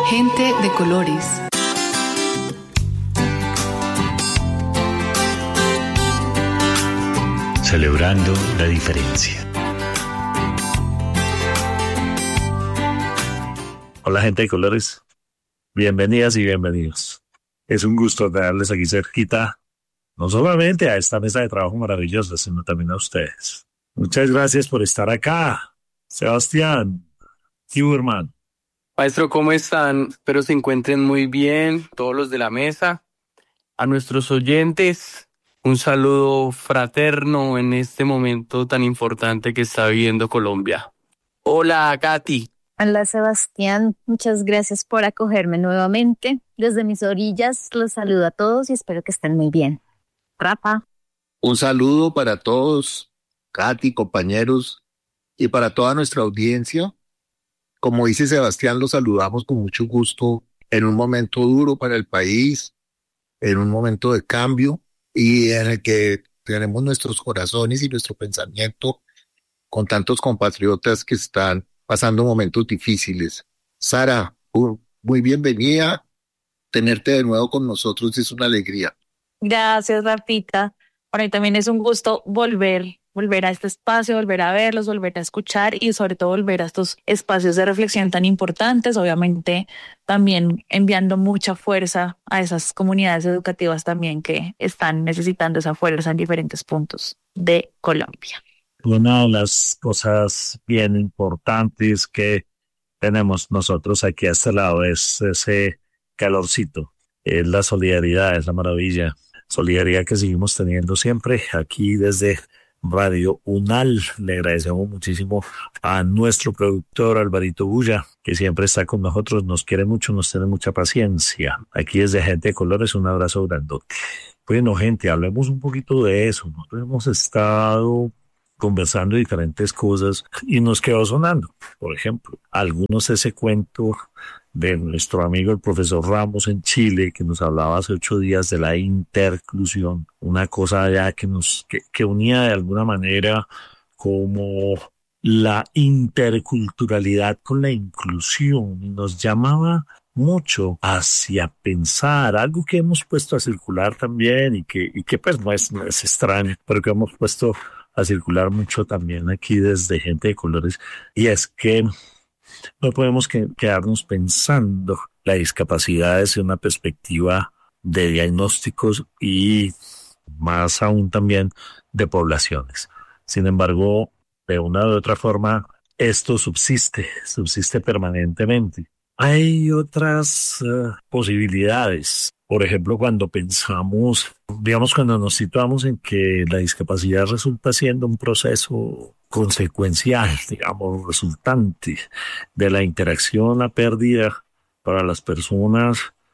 Gente de colores. Celebrando la diferencia. Hola, gente de colores. Bienvenidas y bienvenidos. Es un gusto tenerles aquí cerquita, no solamente a esta mesa de trabajo maravillosa, sino también a ustedes. Muchas gracias por estar acá. Sebastián, Huberman. Maestro, ¿cómo están? Espero se encuentren muy bien, todos los de la mesa. A nuestros oyentes, un saludo fraterno en este momento tan importante que está viviendo Colombia. Hola, Katy. Hola, Sebastián. Muchas gracias por acogerme nuevamente. Desde mis orillas los saludo a todos y espero que estén muy bien. Rafa. Un saludo para todos, Katy, compañeros, y para toda nuestra audiencia. Como dice Sebastián, los saludamos con mucho gusto en un momento duro para el país, en un momento de cambio y en el que tenemos nuestros corazones y nuestro pensamiento con tantos compatriotas que están pasando momentos difíciles. Sara, muy bienvenida. Tenerte de nuevo con nosotros es una alegría. Gracias, Rafita. Para mí también es un gusto volver a este espacio, volver a verlos, volver a escuchar y sobre todo volver a estos espacios de reflexión tan importantes, obviamente también enviando mucha fuerza a esas comunidades educativas también que están necesitando esa fuerza en diferentes puntos de Colombia. Una de las cosas bien importantes que tenemos nosotros aquí a este lado es ese calorcito, es la solidaridad, es la maravilla, solidaridad que seguimos teniendo siempre aquí desde Radio UNAL. Le agradecemos muchísimo a nuestro productor Alvarito Bulla, que siempre está con nosotros, nos quiere mucho, nos tiene mucha paciencia. Aquí desde Gente de Colores, un abrazo grandote. Bueno, gente, hablemos un poquito de eso. Nosotros hemos estado conversando diferentes cosas y nos quedó sonando, por ejemplo, algunos ese cuento de nuestro amigo el profesor Ramos en Chile, que nos hablaba hace 8 días de la interclusión, una cosa ya que unía de alguna manera como la interculturalidad con la inclusión, y nos llamaba mucho hacia pensar algo que hemos puesto a circular también y que pues no es extraño, pero que hemos puesto a circular mucho también aquí desde Gente de Colores, y es que no podemos quedarnos pensando la discapacidad desde una perspectiva de diagnósticos y más aún también de poblaciones. Sin embargo, de una u otra forma, esto subsiste permanentemente. Hay otras posibilidades. Por ejemplo, cuando pensamos, digamos, cuando nos situamos en que la discapacidad resulta siendo un proceso consecuencial, digamos, resultante de la interacción, la pérdida para las personas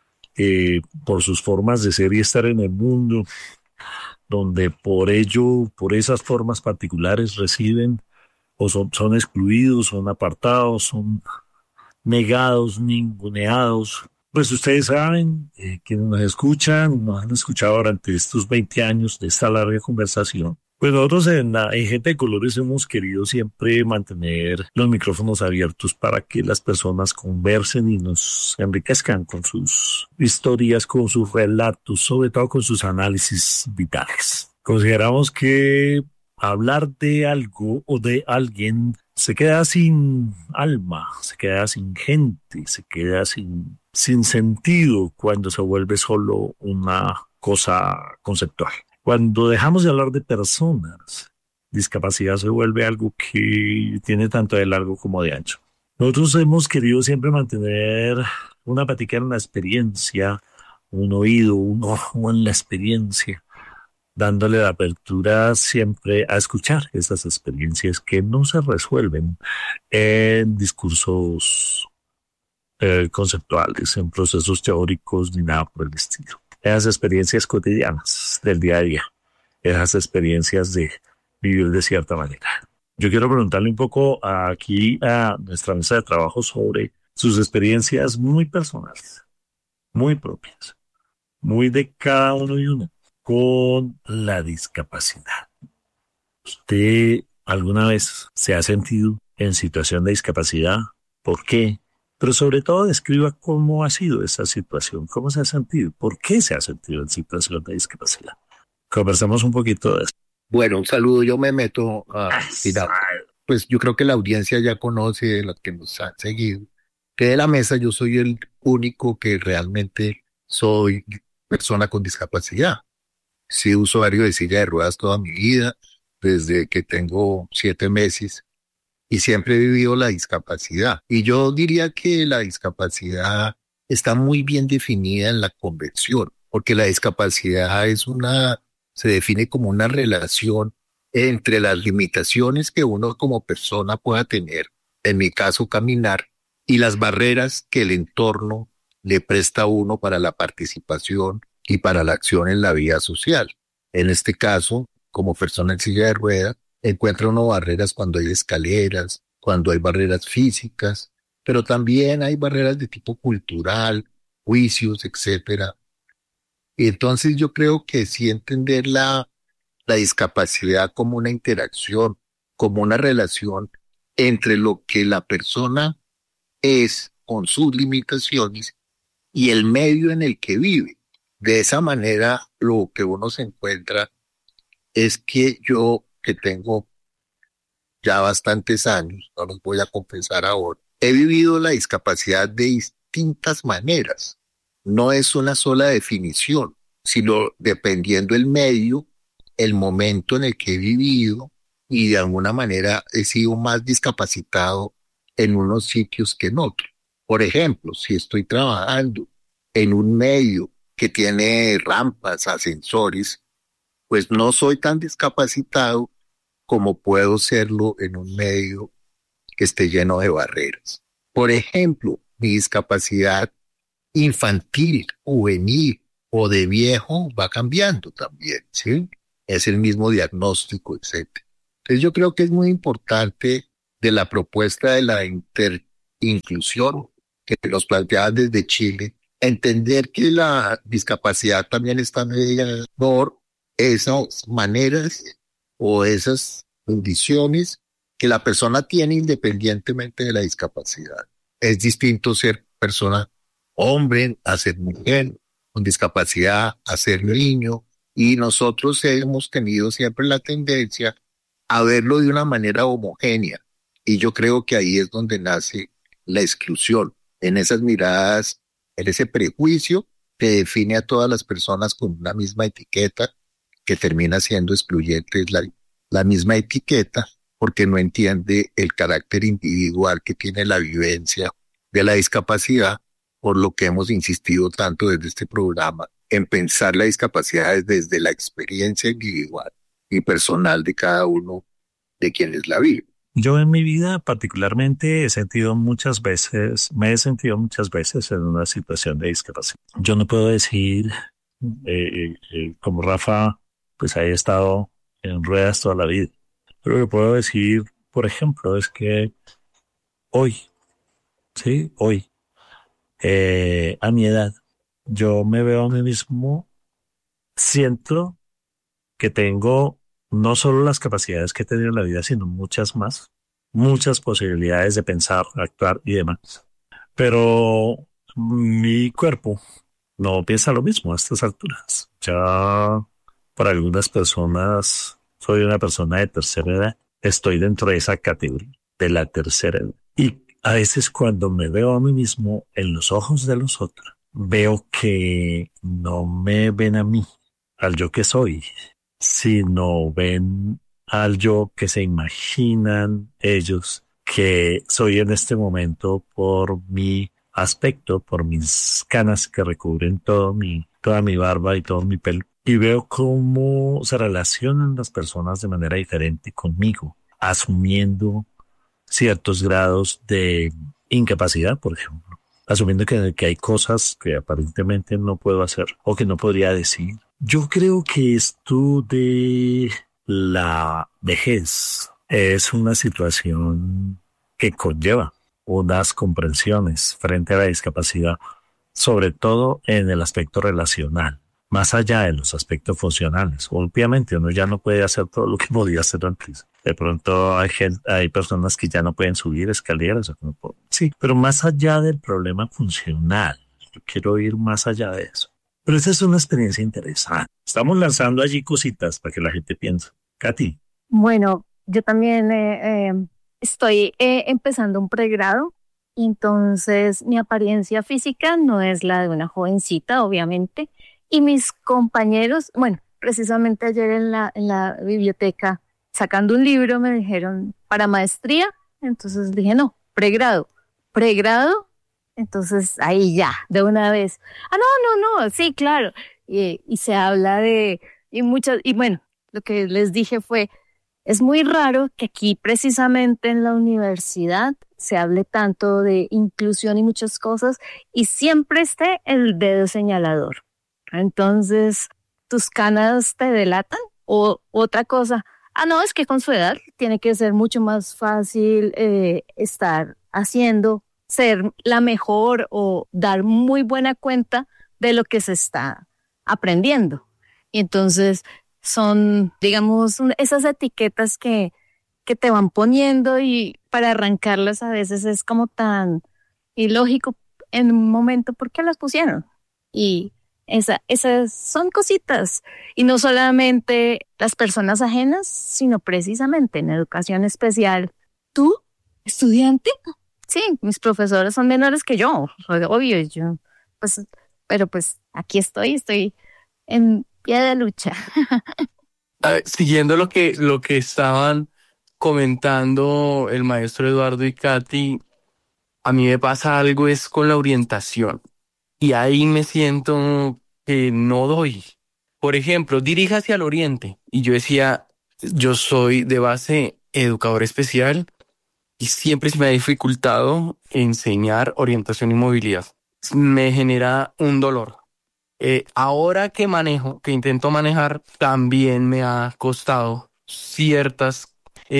por sus formas de ser y estar en el mundo, donde por ello, por esas formas particulares reciben o son excluidos, son apartados, son negados, ninguneados. Pues ustedes saben, quienes nos escuchan, nos han escuchado durante estos 20 años de esta larga conversación. Pues nosotros en Gente de Colores hemos querido siempre mantener los micrófonos abiertos para que las personas conversen y nos enriquezcan con sus historias, con sus relatos, sobre todo con sus análisis vitales. Consideramos que hablar de algo o de alguien se queda sin alma, se queda sin gente, se queda sin sentido cuando se vuelve solo una cosa conceptual. Cuando dejamos de hablar de personas, discapacidad se vuelve algo que tiene tanto de largo como de ancho. Nosotros hemos querido siempre mantener una patica en la experiencia, un oído, un ojo en la experiencia, dándole la apertura siempre a escuchar esas experiencias que no se resuelven en discursos conceptuales, en procesos teóricos ni nada por el estilo. Esas experiencias cotidianas del día a día, esas experiencias de vivir de cierta manera. Yo quiero preguntarle un poco aquí a nuestra mesa de trabajo sobre sus experiencias muy personales, muy propias, muy de cada uno y uno con la discapacidad. ¿Usted alguna vez se ha sentido en situación de discapacidad? ¿Por qué? pero sobre todo describa cómo ha sido esa situación, cómo se ha sentido, por qué se ha sentido en situación de discapacidad. Conversamos un poquito de eso. Bueno, un saludo, yo me meto a tirar. Pues yo creo que la audiencia ya conoce, los que nos han seguido, que de la mesa yo soy el único que realmente soy persona con discapacidad. He sido usuario de silla de ruedas toda mi vida, desde que tengo 7 meses, y siempre he vivido la discapacidad. Y yo diría que la discapacidad está muy bien definida en la convención, porque la discapacidad se define como una relación entre las limitaciones que uno como persona pueda tener, en mi caso caminar, y las barreras que el entorno le presta a uno para la participación y para la acción en la vida social. En este caso, como persona en silla de ruedas, encuentra uno barreras cuando hay escaleras, cuando hay barreras físicas, pero también hay barreras de tipo cultural, juicios, etcétera. Y entonces yo creo que sí entender la discapacidad como una interacción, como una relación entre lo que la persona es con sus limitaciones y el medio en el que vive. De esa manera, lo que uno se encuentra es que yo, que tengo ya bastantes años, no los voy a confesar ahora, he vivido la discapacidad de distintas maneras. No es una sola definición, sino dependiendo el medio, el momento en el que he vivido, y de alguna manera he sido más discapacitado en unos sitios que en otros. Por ejemplo, si estoy trabajando en un medio que tiene rampas, ascensores, pues no soy tan discapacitado como puedo serlo en un medio que esté lleno de barreras. Por ejemplo, mi discapacidad infantil, juvenil o de viejo va cambiando también, ¿sí? Es el mismo diagnóstico, etc. Entonces yo creo que es muy importante de la propuesta de la interinclusión que nos planteaban desde Chile, entender que la discapacidad también está medida por esas maneras o esas condiciones que la persona tiene independientemente de la discapacidad. Es distinto ser persona hombre a ser mujer, con discapacidad a ser niño, y nosotros hemos tenido siempre la tendencia a verlo de una manera homogénea, y yo creo que ahí es donde nace la exclusión, en esas miradas, en ese prejuicio que define a todas las personas con una misma etiqueta, que termina siendo excluyente la misma etiqueta, porque no entiende el carácter individual que tiene la vivencia de la discapacidad, por lo que hemos insistido tanto desde este programa en pensar la discapacidad desde la experiencia individual y personal de cada uno de quienes la viven. Yo en mi vida particularmente me he sentido muchas veces en una situación de discapacidad. Yo no puedo decir, como Rafa, pues he estado en ruedas toda la vida. Pero lo que puedo decir, por ejemplo, es que hoy, a mi edad, yo me veo a mí mismo, siento que tengo no solo las capacidades que he tenido en la vida, sino muchas más, muchas posibilidades de pensar, actuar y demás. Pero mi cuerpo no piensa lo mismo a estas alturas. Ya para algunas personas soy una persona de tercera edad. Estoy dentro de esa categoría de la tercera edad. Y a veces cuando me veo a mí mismo en los ojos de los otros, veo que no me ven a mí, al yo que soy, sino ven al yo que se imaginan ellos que soy en este momento por mi aspecto, por mis canas que recubren toda mi barba y todo mi pelo. Y veo cómo se relacionan las personas de manera diferente conmigo, asumiendo ciertos grados de incapacidad, por ejemplo, asumiendo que hay cosas que aparentemente no puedo hacer o que no podría decir. Yo creo que esto de la vejez es una situación que conlleva unas comprensiones frente a la discapacidad, sobre todo en el aspecto relacional. más allá de los aspectos funcionales. Obviamente uno ya no puede hacer todo lo que podía hacer antes. De pronto hay personas que ya no pueden subir escaleras. Sí, pero más allá del problema funcional, yo quiero ir más allá de eso. Pero esa es una experiencia interesante. Estamos lanzando allí cositas para que la gente piense. Katy. Bueno, yo también estoy empezando un pregrado, entonces mi apariencia física no es la de una jovencita, obviamente, y mis compañeros, bueno, precisamente ayer en la biblioteca, sacando un libro, me dijeron para maestría, entonces dije, no, pregrado, entonces ahí ya, de una vez, no, sí, claro, y se habla y bueno, lo que les dije fue, es muy raro que aquí precisamente en la universidad se hable tanto de inclusión y muchas cosas y siempre esté el dedo señalador. Entonces, ¿tus canas te delatan? O otra cosa, no, es que con su edad tiene que ser mucho más fácil estar haciendo, ser la mejor o dar muy buena cuenta de lo que se está aprendiendo. Y entonces son, digamos, esas etiquetas que te van poniendo y para arrancarlas a veces es como tan ilógico en un momento porque las pusieron. Y esas son cositas. Y no solamente las personas ajenas, sino precisamente en educación especial. ¿Tú, estudiante? Sí, mis profesores son menores que yo, obvio, yo, pero aquí estoy en pie de lucha. Siguiendo lo que estaban comentando el maestro Eduardo y Katy, a mí me pasa algo es con la orientación y ahí me siento que no doy. Por ejemplo, dirija hacia el oriente y yo decía, yo soy de base educador especial y siempre se me ha dificultado enseñar orientación y movilidad. Me genera un dolor. Ahora que intento manejar, también me ha costado ciertas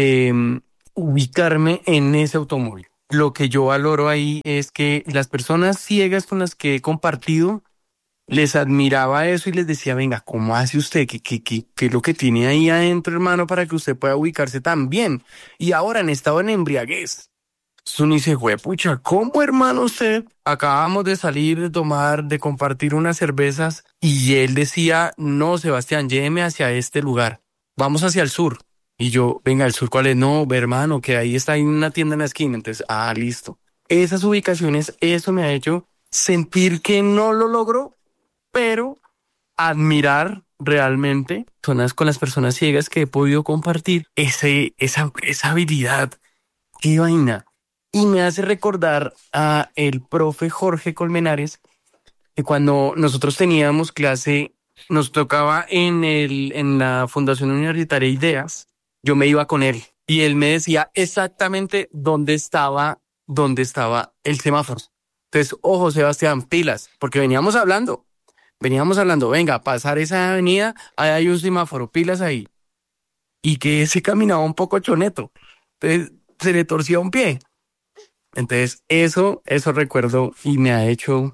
ubicarme en ese automóvil. Lo que yo valoro ahí es que las personas ciegas con las que he compartido, les admiraba eso y les decía, venga, ¿cómo hace usted? ¿Qué es lo que tiene ahí adentro, hermano, para que usted pueda ubicarse tan bien? Y ahora en estado de embriaguez. Uno dice, pucha, ¿cómo, hermano, usted? Acabamos de salir de tomar, de compartir unas cervezas y él decía, no, Sebastián, lléveme hacia este lugar. Vamos hacia el sur. Y yo, venga, ¿el sur cuál es? No, hermano, que ahí está en una tienda en la esquina. Entonces, listo. Esas ubicaciones, eso me ha hecho sentir que no lo logro, pero admirar realmente zonas con las personas ciegas que he podido compartir esa habilidad. ¡Qué vaina! Y me hace recordar a el profe Jorge Colmenares, que cuando nosotros teníamos clase, nos tocaba en la Fundación Universitaria Ideas, yo me iba con él y él me decía exactamente dónde estaba el semáforo. Entonces, ojo, Sebastián, pilas, porque veníamos hablando, venga, pasar esa avenida, ahí hay un semáforo, pilas ahí. Y que se caminaba un poco choneto, entonces se le torcía un pie. Entonces, eso recuerdo y me ha hecho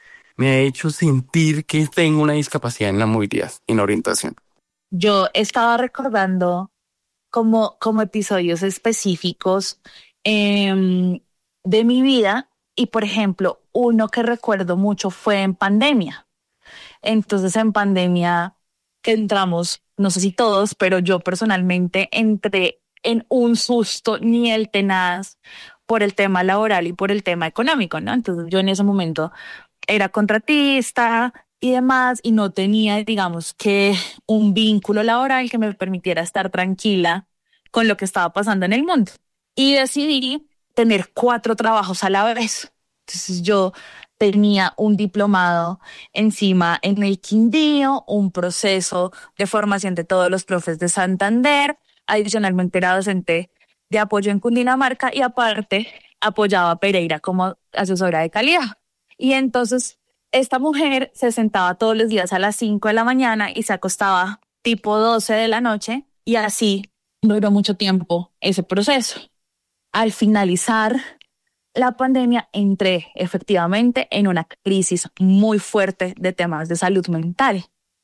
sentir que tengo una discapacidad en la movilidad y en la orientación. Yo estaba recordando como episodios específicos de mi vida y, por ejemplo, uno que recuerdo mucho fue en pandemia. Entonces, en pandemia que entramos, no sé si todos, pero yo personalmente entré en un susto ni el tenaz por el tema laboral y por el tema económico, ¿no? Entonces yo en ese momento era contratista y demás y no tenía, digamos, que un vínculo laboral que me permitiera estar tranquila con lo que estaba pasando en el mundo. Y decidí tener 4 trabajos a la vez. Entonces yo tenía un diplomado encima en el Quindío, un proceso de formación de todos los profes de Santander, adicionalmente era docente de apoyo en Cundinamarca y aparte apoyaba a Pereira como asesora de calidad. Y entonces esta mujer se sentaba todos los días a las 5 de la mañana y se acostaba tipo 12 de la noche y así duró mucho tiempo ese proceso. Al finalizar la pandemia entré efectivamente en una crisis muy fuerte de temas de salud mental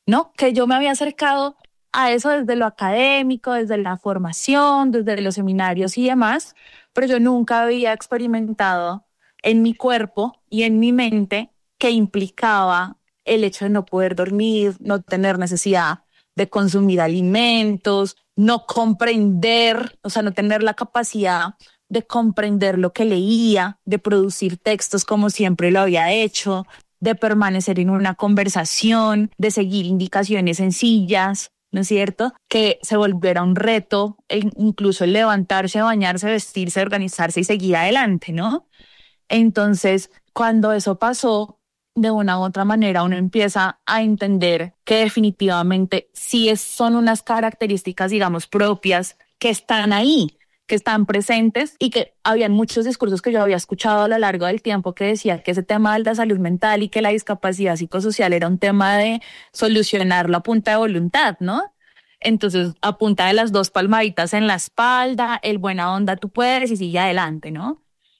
¿no? Que yo me había acercado a eso desde lo académico, desde la formación, desde los seminarios y demás, pero yo nunca había experimentado en mi cuerpo y en mi mente que implicaba el hecho de no poder dormir, no tener necesidad de consumir alimentos, no comprender, o sea, no tener la capacidad de comprender lo que leía, de producir textos como siempre lo había hecho, de permanecer en una conversación, de seguir indicaciones sencillas, ¿no es cierto? Que se volviera un reto, incluso el levantarse, bañarse, vestirse, organizarse y seguir adelante, ¿no? Entonces, cuando eso pasó, de una u otra manera uno empieza a entender que definitivamente son unas características, digamos, propias que están ahí, que están presentes y que habían muchos discursos que yo había escuchado a lo largo del tiempo que decía que ese tema de la salud mental y que la discapacidad psicosocial era un tema de solucionarlo a punta de voluntad, ¿no? Entonces, a punta de las 2 palmaditas en la espalda, el buena onda, tú puedes y sigue adelante, ¿no?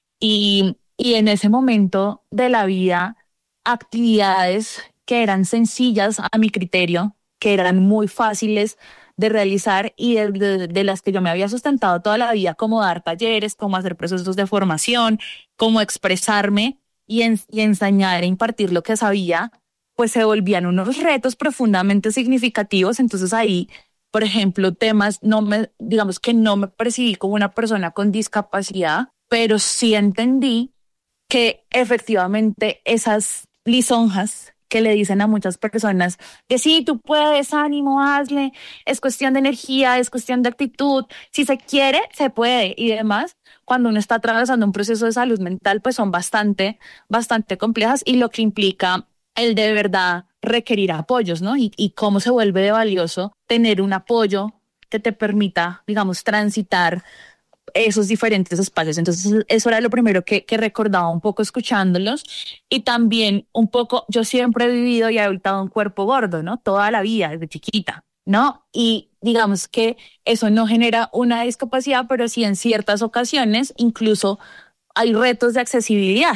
Y en ese momento de la vida, actividades que eran sencillas a mi criterio, que eran muy fáciles de realizar y de las que yo me había sustentado toda la vida, como dar talleres, como hacer procesos de formación, como expresarme y enseñar e impartir lo que sabía, pues se volvían unos retos profundamente significativos. Entonces ahí, por ejemplo, temas, digamos que no me percibí como una persona con discapacidad, pero sí entendí que efectivamente esas lisonjas que le dicen a muchas personas que sí, tú puedes, ánimo, hazle, es cuestión de energía, es cuestión de actitud, si se quiere, se puede y demás, cuando uno está atravesando un proceso de salud mental, pues son bastante complejas y lo que implica el de verdad requerir apoyos, ¿no? Y cómo se vuelve de valioso tener un apoyo que te permita, digamos, transitar esos diferentes espacios. Entonces eso era lo primero que recordaba un poco escuchándolos y también un poco, yo siempre he vivido y he habitado un cuerpo gordo, ¿no? Toda la vida, desde chiquita, ¿no? Y digamos que eso no genera una discapacidad, pero sí en ciertas ocasiones incluso hay retos de accesibilidad.